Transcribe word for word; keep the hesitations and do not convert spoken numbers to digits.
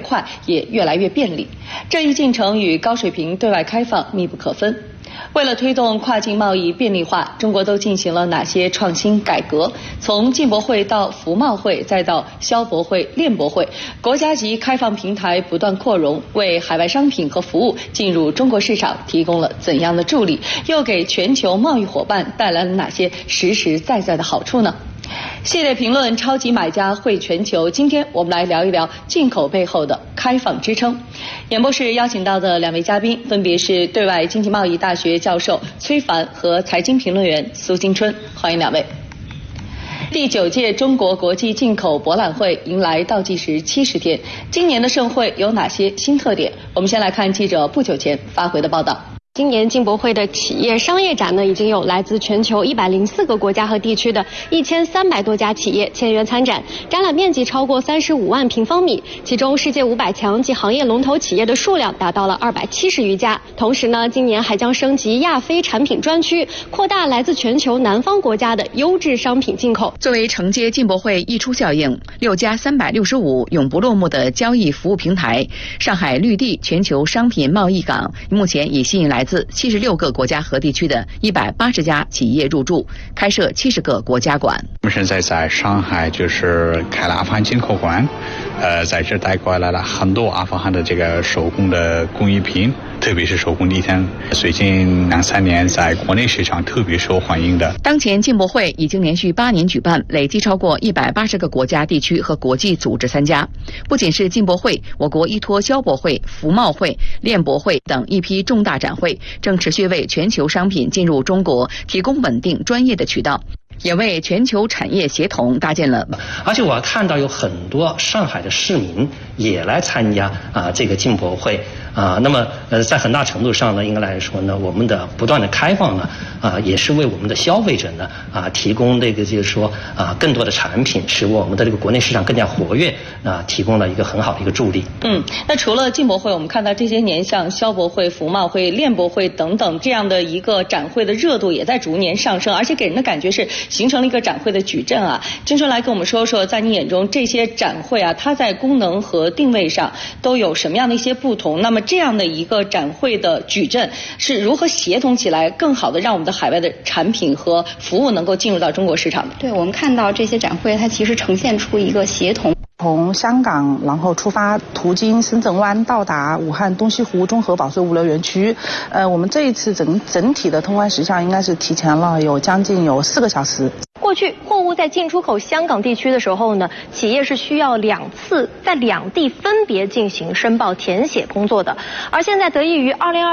快，也越来越便利。这一进程与高水平对外开放密不可分。为了推动跨境贸易便利化，中国都进行了哪些创新改革？从进博会到服贸会，再到消博会、链博会，国家级开放平台不断扩容，为海外商品和服务进入中国市场提供了怎样的助力？又给全球贸易伙伴带来了哪些实实在在的好处呢？系列评论超级买家汇全球，今天我们来聊一聊进口背后的开放支撑。演播室邀请到的两位嘉宾分别是对外经济贸易大学教授崔凡和财经评论员苏金春，欢迎两位。第九届中国国际进口博览会迎来倒计时七十天，今年的盛会有哪些新特点？我们先来看记者不久前发回的报道。 今年进博会的企业商业展呢，已经有来自全球一百零四个国家和地区的一千三百多家企业签约参展，展览面积超过三十五万平方米，其中世界五百强及行业龙头企业的数量达到了二百七十余家。同时呢，今年还将升级亚非产品专区，扩大来自全球南方国家的优质商品进口。 作为承接进博会溢出效应，六家三百六十五永不落幕的交易服务平台——上海绿地全球商品贸易港，目前已吸引来自七十六个国家和地区的一百八十家企业入驻，开设七十个国家馆。 我们现在在上海就是开了阿富汗进口馆，呃，在这带过来了很多阿富汗的这个手工的工艺品，特别是手工地毯，最近两三年在国内市场特别受欢迎的。 当前进博会已经连续八年举办，累计超过一百八十个国家、地区和国际组织参加。不仅是进博会，我国依托消博会、服贸会、链博会等一批重大展会，正持续为全球商品进入中国提供稳定专业的渠道，也为全球产业协同搭建了。 而且我看到有很多上海的市民也来参加啊这个进博会啊，那么呃在很大程度上呢，应该来说呢，我们的不断的开放呢啊，也是为我们的消费者呢啊提供这个就是说啊更多的产品，使我们的这个国内市场更加活跃啊，提供了一个很好的一个助力。 嗯，那除了进博会，我们看到这些年像消博会、服贸会、链博会等等这样的一个展会的热度也在逐年上升，而且给人的感觉是形成了一个展会的矩阵啊。金春来跟我们说说，在你眼中这些展会啊，它在功能和定位上都有什么样的一些不同？那么这样的一个展会的矩阵是如何协同起来，更好的让我们的海外的产品和服务能够进入到中国市场的？ 对，我们看到这些展会，它其实呈现出一个协同。 从香港，然后出发，途经深圳湾，到达武汉东西湖综合保税物流园区。呃，我们这一次整整体的通关时效应该是提前了有将近有四个小时。 过去货物在进出口香港地区的时候呢，企业是需要两次在两地分别进行申报填写工作的，而现在得益于二零二